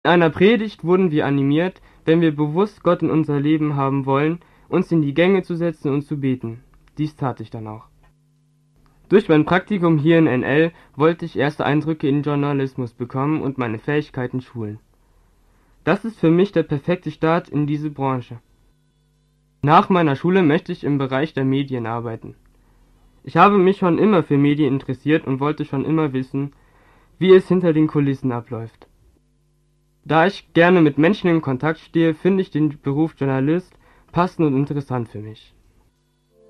In einer Predigt wurden wir animiert, wenn wir bewusst Gott in unser Leben haben wollen, uns in die Gänge zu setzen und zu beten. Dies tat ich dann auch. Durch mein Praktikum hier in NL wollte ich erste Eindrücke in Journalismus bekommen und meine Fähigkeiten schulen. Das ist für mich der perfekte Start in diese Branche. Nach meiner Schule möchte ich im Bereich der Medien arbeiten. Ich habe mich schon immer für Medien interessiert und wollte schon immer wissen, wie es hinter den Kulissen abläuft. Da ich gerne mit Menschen in Kontakt stehe, finde ich den Beruf Journalist passend und interessant für mich.